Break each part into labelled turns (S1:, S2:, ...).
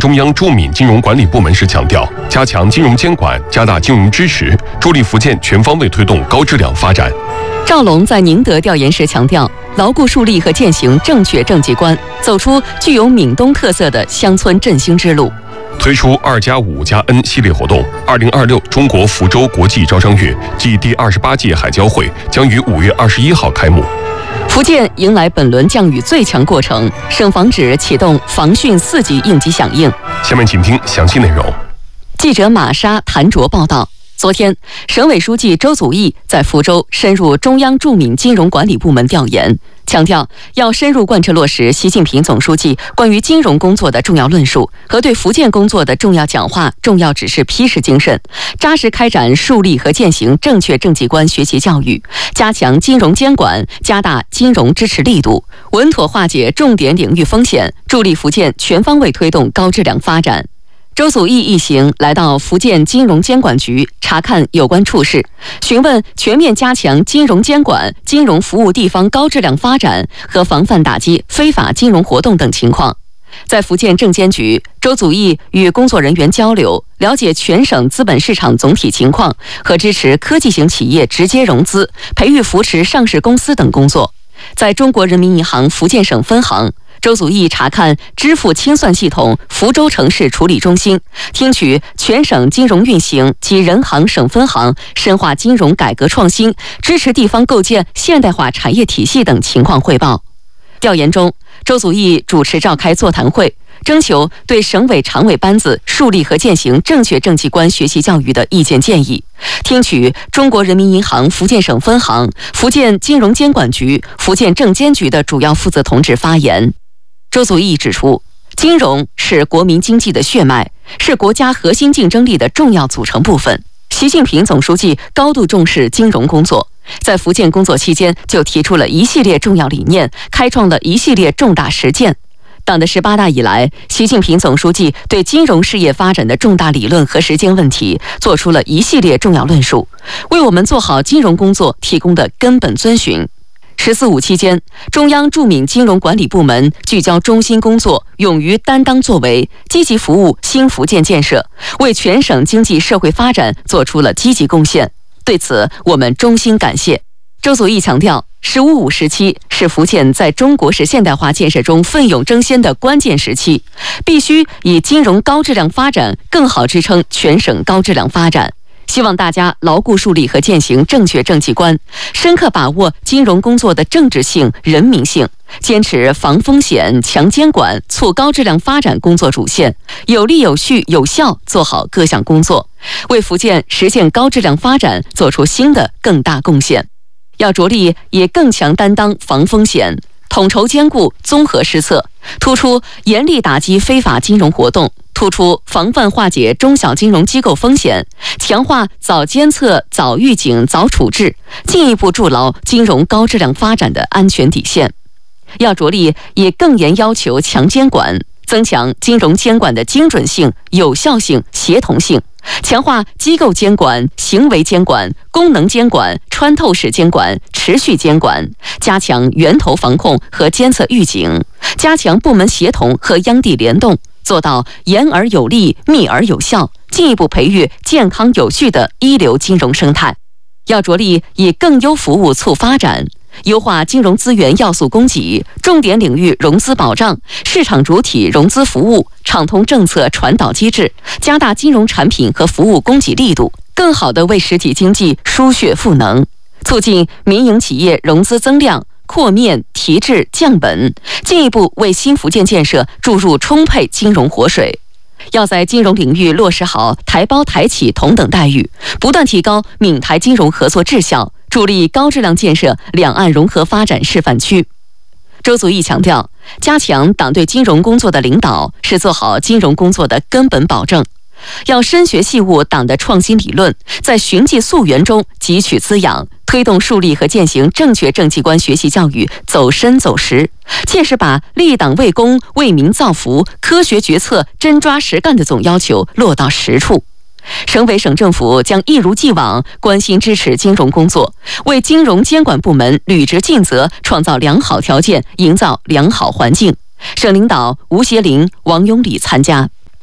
S1: 中央驻闽金融管理部门时强调，加强金融监管，加大金融支持，助力福建全方位推动高质量发展。
S2: 赵龙在宁德调研时强调，牢固树立和践行正确政绩观，走出具有闽东特色的乡村振兴之路。
S1: 推出2+5+N 系列活动，2026中国福州国际招商月暨第28届海交会将于5月21号开幕。
S2: 福建迎来本轮降雨最强过程，省防指启动防汛4级应急响应。
S1: 下面请听详细内容。
S2: 记者马莎、谭卓报道。昨天，省委书记周祖义在福州深入中央驻闽金融管理部门调研，强调要深入贯彻落实习近平总书记关于金融工作的重要论述和对福建工作的重要讲话、重要指示批示精神，扎实开展树立和践行正确政绩观学习教育，加强金融监管，加大金融支持力度，稳妥化解重点领域风险，助力福建全方位推动高质量发展。周祖义一行来到福建金融监管局查看有关处事，询问全面加强金融监管、金融服务地方高质量发展和防范打击非法金融活动等情况。在福建证监局，周祖义与工作人员交流，了解全省资本市场总体情况和支持科技型企业直接融资、培育扶持上市公司等工作。在中国人民银行福建省分行，周祖义查看支付清算系统福州城市处理中心，听取全省金融运行及人行省分行深化金融改革创新，支持地方构建现代化产业体系等情况汇报。调研中，周祖义主持召开座谈会，征求对省委常委班子树立和践行正确政绩观学习教育的意见建议，听取中国人民银行福建省分行、福建金融监管局、福建证监局的主要负责同志发言。周祖义指出，金融是国民经济的血脉，是国家核心竞争力的重要组成部分。习近平总书记高度重视金融工作，在福建工作期间就提出了一系列重要理念，开创了一系列重大实践。党的18大以来，习近平总书记对金融事业发展的重大理论和实践问题做出了一系列重要论述，为我们做好金融工作提供的根本遵循。14·5期间，中央驻闽金融管理部门聚焦中心工作，勇于担当作为，积极服务新福建建设，为全省经济社会发展做出了积极贡献。对此，我们衷心感谢。周祖义强调，15·5时期是福建在中国式现代化建设中奋勇争先的关键时期，必须以金融高质量发展更好支撑全省高质量发展。希望大家牢固树立和践行正确政绩观，深刻把握金融工作的政治性、人民性，坚持防风险、强监管、促高质量发展工作主线，有力、有序、有效做好各项工作，为福建实现高质量发展做出新的更大贡献。要着力以更强担当防风险，统筹兼顾综合施策，突出严厉打击非法金融活动，突出防范化解中小金融机构风险，强化早监测、早预警、早处置，进一步筑牢金融高质量发展的安全底线。要着力以更严要求强监管，增强金融监管的精准性、有效性、协同性，强化机构监管、行为监管、功能监管、穿透式监管、持续监管，加强源头防控和监测预警，加强部门协同和央地联动，做到严而有力、密而有效，进一步培育健康有序的一流金融生态。要着力以更优服务促发展，优化金融资源要素供给、重点领域融资保障、市场主体融资服务、畅通政策传导机制，加大金融产品和服务供给力度，更好地为实体经济输血赋能，促进民营企业融资增量、扩面、提质、降本，进一步为新福建建设注入充沛金融活水。要在金融领域落实好台胞台企同等待遇，不断提高闽台金融合作质效，助力高质量建设两岸融合发展示范区。周祖义强调，加强党对金融工作的领导是做好金融工作的根本保证。要深学细悟党的创新理论，在循迹溯源中汲取滋养，推动树立和践行正确政绩观学习教育走深走实，切实把立党为公、为民造福、科学决策、真抓实干的总要求落到实处。省委省政府将一如既往关心支持金融工作，为金融监管部门履职尽责创造良好条件，营造良好环境。省领导吴协林、王永礼参加。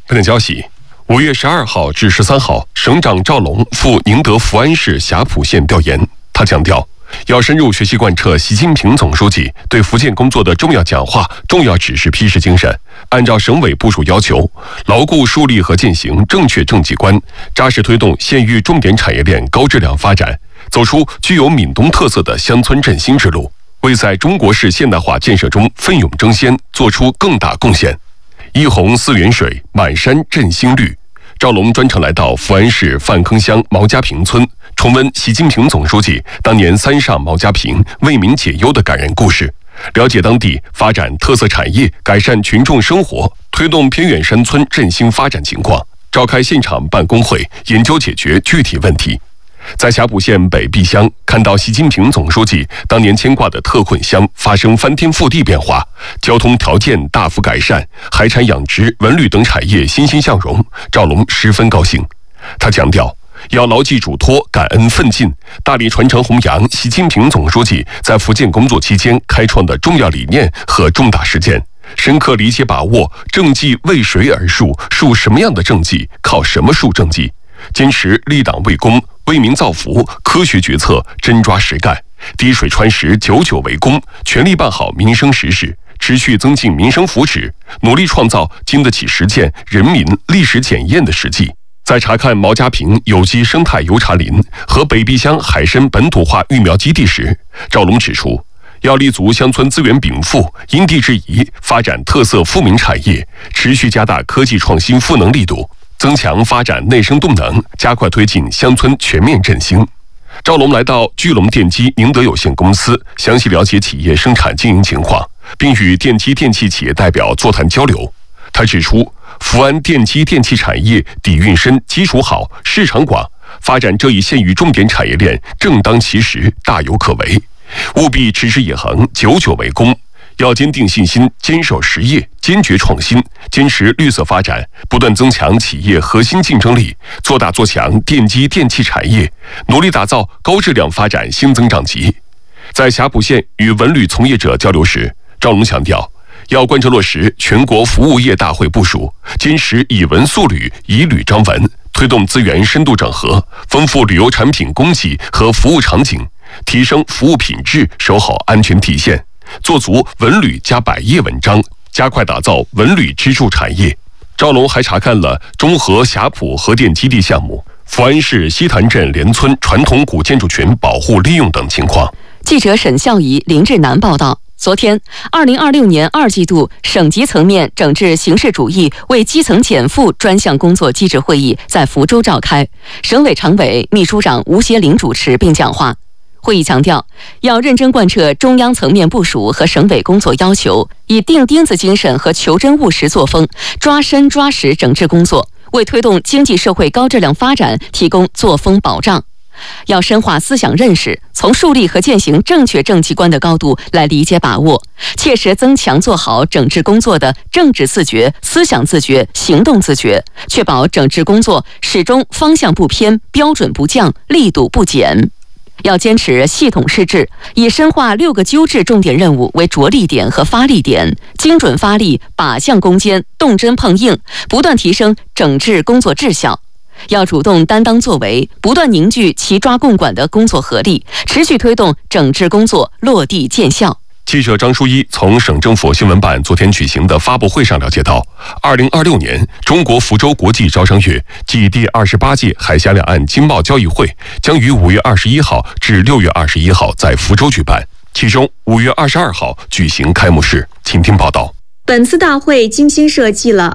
S1: 分享消息，5月12号至13号，省长赵龙赴宁德福安市霞浦县调研。他强调，要深入学习贯彻习近平总书记对福建工作的重要讲话、重要指示批示精神，按照省委部署要求，牢固树立和践行正确政绩观，扎实推动县域重点产业链高质量发展，走出具有闽东特色的乡村振兴之路，为在中国式现代化建设中奋勇争先做出更大贡献。一洪四源水，满山振兴绿。赵龙专程来到福安市范坑乡毛家坪村，重温习近平总书记当年三上毛家坪为民解忧的感人故事，了解当地发展特色产业、改善群众生活、推动偏远山村振兴发展情况，召开现场办公会，研究解决具体问题。在霞浦县北壁乡，看到习近平总书记当年牵挂的特困乡发生翻天覆地变化，交通条件大幅改善，海产养殖、文旅等产业欣欣向荣，赵龙十分高兴。他强调，要牢记嘱托，感恩奋进，大力传承弘扬习近平总书记在福建工作期间开创的重要理念和重大实践，深刻理解把握政绩为谁而树，树什么样的政绩，靠什么树政绩，坚持立党为公、为民造福，科学决策，真抓实干，滴水穿石，久久为功，全力办好民生实事，持续增进民生福祉，努力创造经得起实践、人民历史检验的实际。在查看毛家坪有机生态油茶林和北壁乡海参本土化育苗基地时，赵龙指出，要立足乡村资源禀赋，因地制宜发展特色富民产业，持续加大科技创新赋能力度，增强发展内生动能，加快推进乡村全面振兴。赵龙来到巨龙电机宁德有限公司，详细了解企业生产经营情况，并与电机电器企业代表座谈交流。他指出，福安电机电器产业底蕴深、基础好、市场广，发展这一县域重点产业链正当其时，大有可为，务必持之以恒，久久为功。要坚定信心，坚守实业，坚决创新，坚持绿色发展，不断增强企业核心竞争力，做大做强电机电器产业，努力打造高质量发展新增长极。在霞浦县与文旅从业者交流时，赵龙强调，要贯彻落实全国服务业大会部署，坚持以文塑旅，以旅彰文，推动资源深度整合，丰富旅游产品供给和服务场景，提升服务品质，守好安全体现，做足文旅加百业文章，加快打造文旅支柱产业。赵龙还查看了中和霞浦核电基地项目、福安市西潭镇联村传统古建筑群保护利用等情况。
S2: 记者沈孝仪、林志南报道。昨天，2026年2季度省级层面整治形式主义为基层减负专项工作机制会议在福州召开，省委常委、秘书长吴协林主持并讲话。会议强调，要认真贯彻中央层面部署和省委工作要求，以钉钉子精神和求真务实作风，抓深抓实整治工作，为推动经济社会高质量发展提供作风保障。要深化思想认识，从树立和践行正确政绩观的高度来理解把握，切实增强做好整治工作的政治自觉、思想自觉、行动自觉，确保整治工作始终方向不偏、标准不降、力度不减。要坚持系统施治，以深化6个纠治重点任务为着力点和发力点，精准发力，靶向攻坚，动真碰硬，不断提升整治工作质效。要主动担当作为，不断凝聚齐抓共管的工作合力，持续推动整治工作落地见效。
S1: 记者张淑一从省政府新闻办昨天举行的发布会上了解到，2026年中国福州国际招商月暨第28届海峡两岸经贸交易会将于5月21号至6月21号在福州举办，其中5月22号举行开幕式。请听报道。
S3: 本次大会精心设计了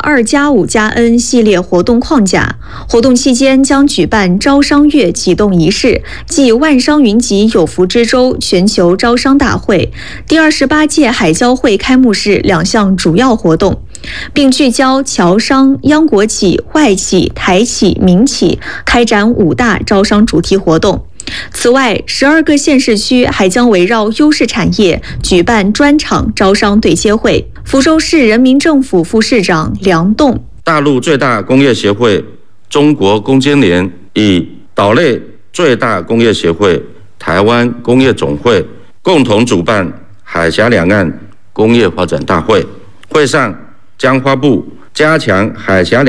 S3: 2+5+N 系列活动框架，活动期间将举办招商月启动仪式暨万商云集有福之州全球招商大会、第28届海交会开幕式2项主要活动，并聚焦侨商、央国企、外企、台企、民企，开展5大招商主题活动。此外，12个县市区还将围绕优势产业举办专场招商对接会。福州市人民政府副市长梁栋：
S4: 大陆最大工业协会中国工监联与岛内最大工业协会台湾工业总会共同主办海峡两岸工业发展大会，会上将发布加强海峡